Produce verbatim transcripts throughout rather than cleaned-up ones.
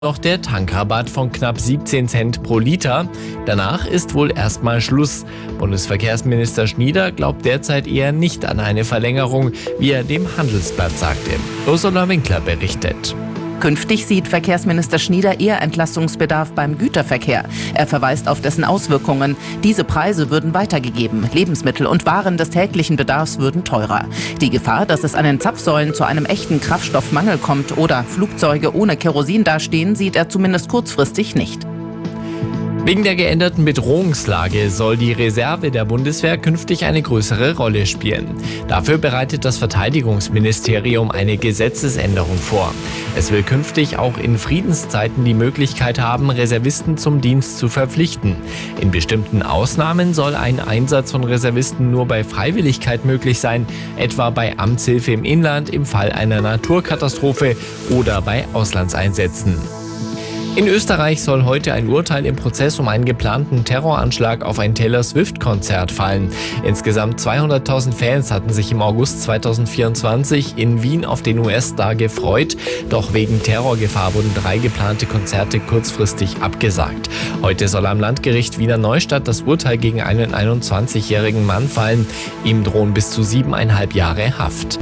Noch der Tankrabatt von knapp siebzehn Cent pro Liter. Danach ist wohl erstmal Schluss. Bundesverkehrsminister Schnieder glaubt derzeit eher nicht an eine Verlängerung, wie er dem Handelsblatt sagte. Ursula Winkler berichtet. Künftig sieht Verkehrsminister Schnieder eher Entlastungsbedarf beim Güterverkehr. Er verweist auf dessen Auswirkungen. Diese Preise würden weitergegeben. Lebensmittel und Waren des täglichen Bedarfs würden teurer. Die Gefahr, dass es an den Zapfsäulen zu einem echten Kraftstoffmangel kommt oder Flugzeuge ohne Kerosin dastehen, sieht er zumindest kurzfristig nicht. Wegen der geänderten Bedrohungslage soll die Reserve der Bundeswehr künftig eine größere Rolle spielen. Dafür bereitet das Verteidigungsministerium eine Gesetzesänderung vor. Es will künftig auch in Friedenszeiten die Möglichkeit haben, Reservisten zum Dienst zu verpflichten. In bestimmten Ausnahmen soll ein Einsatz von Reservisten nur bei Freiwilligkeit möglich sein, etwa bei Amtshilfe im Inland im Fall einer Naturkatastrophe oder bei Auslandseinsätzen. In Österreich soll heute ein Urteil im Prozess um einen geplanten Terroranschlag auf ein Taylor Swift-Konzert fallen. Insgesamt zweihunderttausend Fans hatten sich im August zweitausendvierundzwanzig in Wien auf den U S-Star gefreut. Doch wegen Terrorgefahr wurden drei geplante Konzerte kurzfristig abgesagt. Heute soll am Landgericht Wiener Neustadt das Urteil gegen einen einundzwanzigjährigen Mann fallen. Ihm drohen bis zu siebeneinhalb Jahre Haft.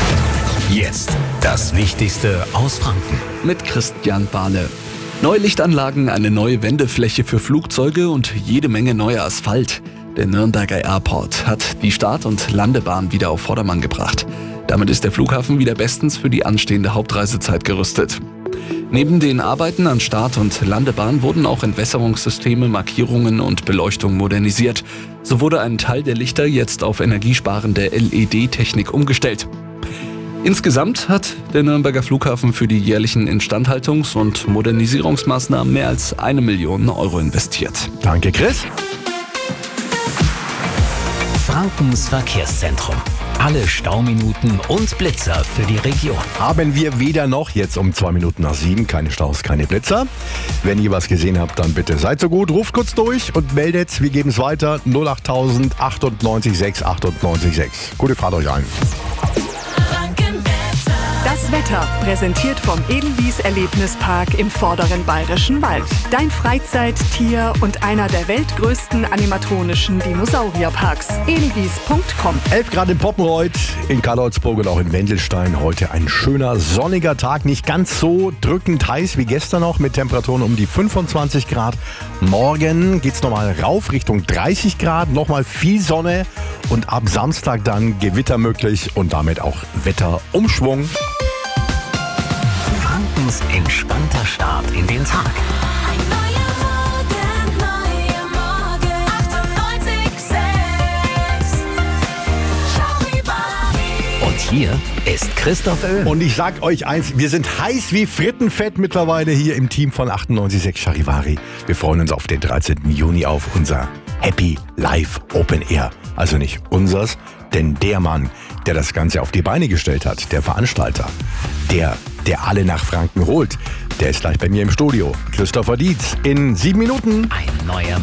Jetzt das Wichtigste aus Franken mit Christian Bahle. Neue Lichtanlagen, eine neue Wendefläche für Flugzeuge und jede Menge neuer Asphalt. Der Nürnberger Airport hat die Start- und Landebahn wieder auf Vordermann gebracht. Damit ist der Flughafen wieder bestens für die anstehende Hauptreisezeit gerüstet. Neben den Arbeiten an Start- und Landebahn wurden auch Entwässerungssysteme, Markierungen und Beleuchtung modernisiert. So wurde ein Teil der Lichter jetzt auf energiesparende L E D-Technik umgestellt. Insgesamt hat der Nürnberger Flughafen für die jährlichen Instandhaltungs- und Modernisierungsmaßnahmen mehr als eine Million Euro investiert. Danke, Chris. Frankens Verkehrszentrum. Alle Stauminuten und Blitzer für die Region. Haben wir weder noch, jetzt um zwei Minuten nach sieben, keine Staus, keine Blitzer. Wenn ihr was gesehen habt, dann bitte seid so gut, ruft kurz durch und meldet, wir geben es weiter, null acht tausend achtundneunzig sechs achtundneunzig sechs. Gute Fahrt euch allen. Das Wetter präsentiert vom Edelwies Erlebnispark im vorderen Bayerischen Wald. Dein Freizeit-, Tier- und einer der weltgrößten animatronischen Dinosaurierparks. edelwies punkt com. elf Grad in Poppenreuth, in Karlholzburg und auch in Wendelstein. Heute ein schöner, sonniger Tag. Nicht ganz so drückend heiß wie gestern noch, mit Temperaturen um die fünfundzwanzig Grad. Morgen geht's nochmal rauf Richtung dreißig Grad, nochmal viel Sonne. Und ab Samstag dann Gewitter möglich und damit auch Wetterumschwung. Frankens entspannter Start in den Tag. Ein neuer Morgen, neuer Morgen. achtundneunzig Komma sechs Charivari. Und hier ist Christoph Öl. Und ich sag euch eins, wir sind heiß wie Frittenfett mittlerweile hier im Team von achtundneunzig Komma sechs Charivari. Wir freuen uns auf den dreizehnten Juni auf unser Happy Live Open Air. Also nicht unsers, denn der Mann, der das Ganze auf die Beine gestellt hat, der Veranstalter, der, der alle nach Franken holt, der ist gleich bei mir im Studio. Christopher Dietz in sieben Minuten. Ein neuer